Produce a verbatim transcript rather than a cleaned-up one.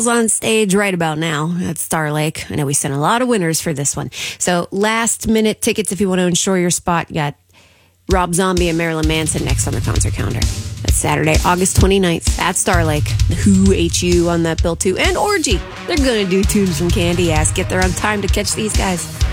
on stage right about now at Star Lake. I know we sent a lot of winners for this one. So last minute tickets if you want to ensure your spot. You got Rob Zombie and Marilyn Manson next on the concert calendar. That's Saturday, August twenty-ninth at Star Lake. The Who, H U on that bill too. And Orgy. They're going to do tunes from Candy Ass. Get there on time to catch these guys.